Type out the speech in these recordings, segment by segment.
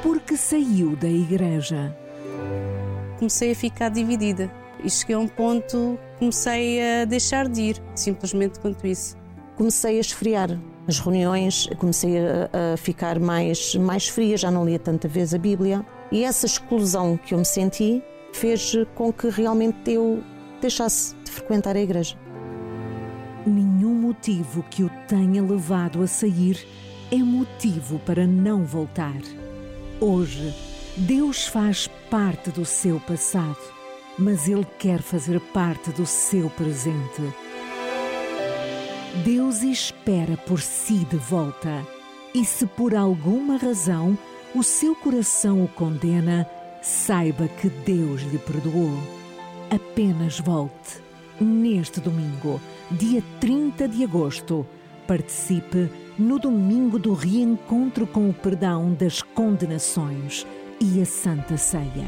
porque saiu da igreja. Comecei a ficar dividida e cheguei a um ponto, comecei a deixar de ir, simplesmente quanto isso. Comecei a esfriar as reuniões, comecei a ficar mais fria, já não lia tanta vez a Bíblia. E essa exclusão que eu me senti fez com que realmente eu deixasse de frequentar a igreja. Nenhum motivo que o tenha levado a sair é motivo para não voltar. Hoje, Deus faz parte do seu passado, mas Ele quer fazer parte do seu presente. Deus espera por si de volta. E se por alguma razão o seu coração o condena, saiba que Deus lhe perdoou. Apenas volte. Neste domingo, dia 30 de agosto, participe no domingo do reencontro com o perdão das condenações e a Santa Ceia.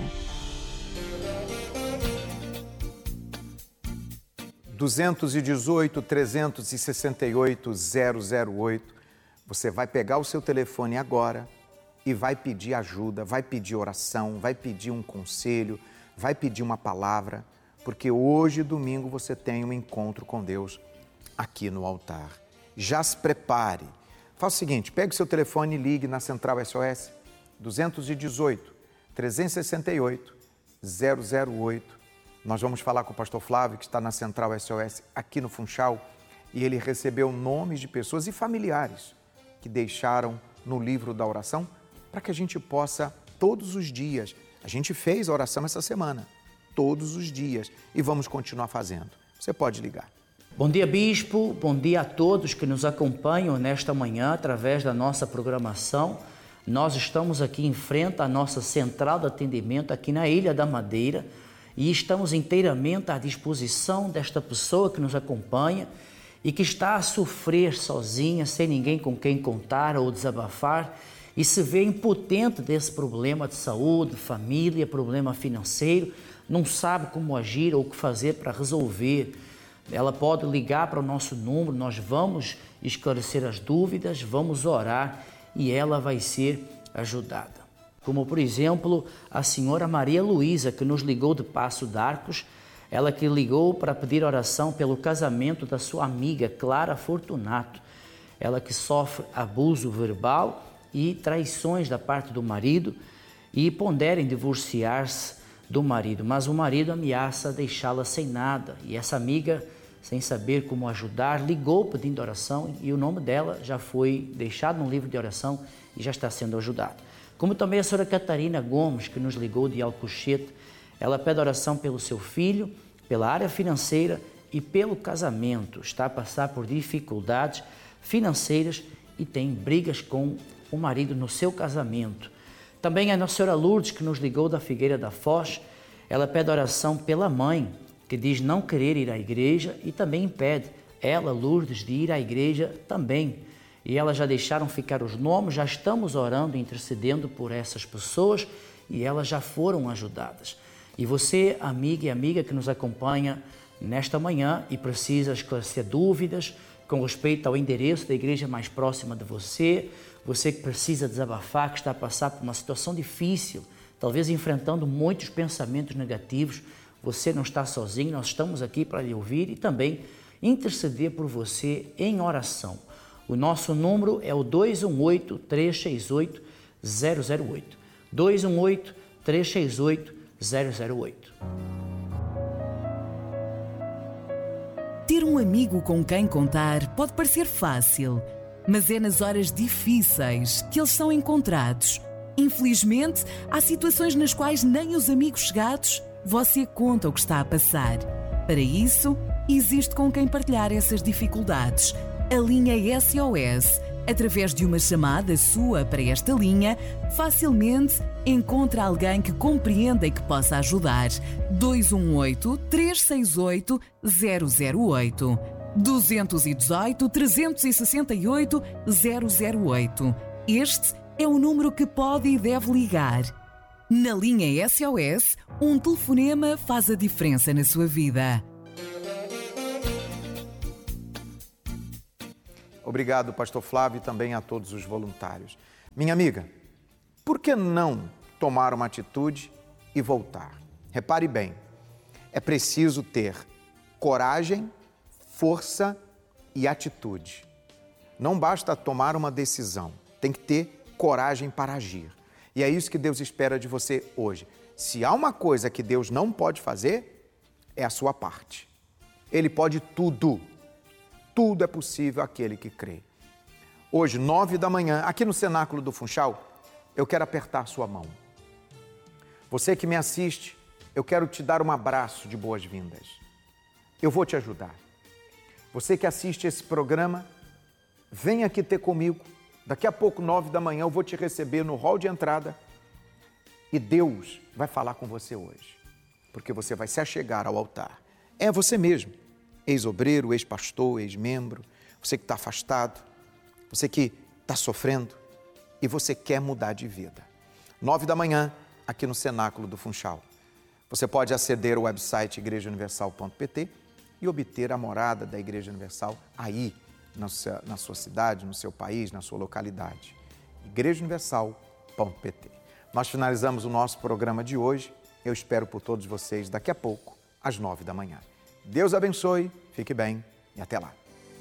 218-368-008. Você vai pegar o seu telefone agora e vai pedir ajuda, vai pedir oração, vai pedir um conselho, vai pedir uma palavra, porque hoje, domingo, você tem um encontro com Deus aqui no altar. Já se prepare. Faça o seguinte, pegue o seu telefone e ligue na Central SOS 218-368-008. Nós vamos falar com o pastor Flávio, que está na Central SOS aqui no Funchal, e ele recebeu nomes de pessoas e familiares que deixaram no livro da oração para que a gente possa, todos os dias, a gente fez a oração essa semana, todos os dias, e vamos continuar fazendo. Você pode ligar. Bom dia, Bispo. Bom dia a todos que nos acompanham nesta manhã através da nossa programação. Nós estamos aqui em frente à nossa central de atendimento aqui na Ilha da Madeira e estamos inteiramente à disposição desta pessoa que nos acompanha e que está a sofrer sozinha, sem ninguém com quem contar ou desabafar e se vê impotente desse problema de saúde, família, problema financeiro, não sabe como agir ou o que fazer para resolver. Ela pode ligar para o nosso número, nós vamos esclarecer as dúvidas, vamos orar e ela vai ser ajudada. Como, por exemplo, a senhora Maria Luísa, que nos ligou de Passo d'Arcos, ela que ligou para pedir oração pelo casamento da sua amiga Clara Fortunato, ela que sofre abuso verbal e traições da parte do marido e pondera em divorciar-se do marido, mas o marido ameaça deixá-la sem nada e essa amiga, sem saber como ajudar, ligou pedindo oração e o nome dela já foi deixado no livro de oração e já está sendo ajudado. Como também a senhora Catarina Gomes, que nos ligou de Alcochete, ela pede oração pelo seu filho, pela área financeira e pelo casamento. Está a passar por dificuldades financeiras e tem brigas com o marido no seu casamento. Também a nossa senhora Lourdes, que nos ligou da Figueira da Foz, ela pede oração pela mãe, que diz não querer ir à igreja e também impede ela, Lourdes, de ir à igreja também. E elas já deixaram ficar os nomes, já estamos orando, intercedendo por essas pessoas e elas já foram ajudadas. E você, amiga e amiga que nos acompanha nesta manhã e precisa esclarecer dúvidas com respeito ao endereço da igreja mais próxima de você, você que precisa desabafar, que está a passar por uma situação difícil, talvez enfrentando muitos pensamentos negativos, você não está sozinho, nós estamos aqui para lhe ouvir e também interceder por você em oração. O nosso número é o 218-368-008. 218-368-008. Ter um amigo com quem contar pode parecer fácil, mas é nas horas difíceis que eles são encontrados. Infelizmente, há situações nas quais nem os amigos chegados você conta o que está a passar. Para isso, existe com quem partilhar essas dificuldades. A linha SOS, através de uma chamada sua para esta linha, facilmente encontra alguém que compreenda e que possa ajudar. 218-368-008. 218-368-008. Este é o número que pode e deve ligar. Na linha SOS, um telefonema faz a diferença na sua vida. Obrigado, pastor Flávio, e também a todos os voluntários. Minha amiga, por que não tomar uma atitude e voltar? Repare bem, é preciso ter coragem, força e atitude. Não basta tomar uma decisão, tem que ter coragem para agir. E é isso que Deus espera de você hoje. Se há uma coisa que Deus não pode fazer, é a sua parte. Ele pode tudo. Tudo é possível àquele que crê. Hoje, 9 da manhã, aqui no Cenáculo do Funchal, eu quero apertar a sua mão. Você que me assiste, eu quero te dar um abraço de boas-vindas. Eu vou te ajudar. Você que assiste esse programa, vem aqui ter comigo. Daqui a pouco, 9 da manhã, eu vou te receber no hall de entrada e Deus vai falar com você hoje, porque você vai se achegar ao altar. É você mesmo, ex-obreiro, ex-pastor, ex-membro, você que está afastado, você que está sofrendo e você quer mudar de vida. 9 da manhã, aqui no Cenáculo do Funchal. Você pode aceder ao website igrejauniversal.pt e obter a morada da Igreja Universal aí, na sua cidade, no seu país, na sua localidade. igrejauniversal.pt. Nós finalizamos o nosso programa de hoje. Eu espero por todos vocês daqui a pouco, às 9 da manhã. Deus abençoe, fique bem e até lá.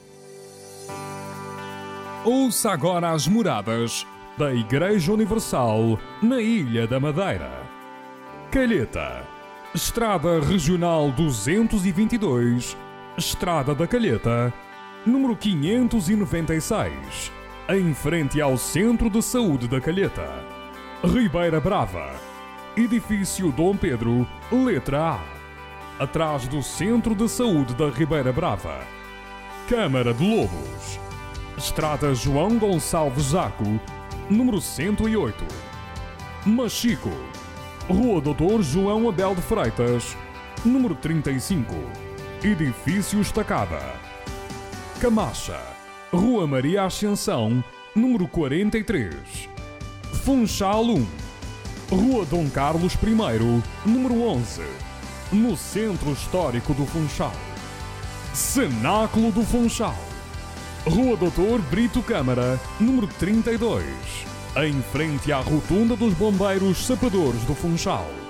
Ouça agora as moradas da Igreja Universal na Ilha da Madeira. Calheta, Estrada Regional 222, Estrada da Calheta, número 596, em frente ao Centro de Saúde da Calheta. Ribeira Brava, Edifício Dom Pedro, letra A, atrás do Centro de Saúde da Ribeira Brava. Câmara de Lobos, Estrada João Gonçalves Zaco, número 108. Machico, Rua Doutor João Abel de Freitas, número 35, Edifício Estacada. Camacha, Rua Maria Ascensão, número 43. Funchal 1, Rua Dom Carlos I, número 11, no Centro Histórico do Funchal. Cenáculo do Funchal, Rua Doutor Brito Câmara, número 32, em frente à Rotunda dos Bombeiros Sapadores do Funchal.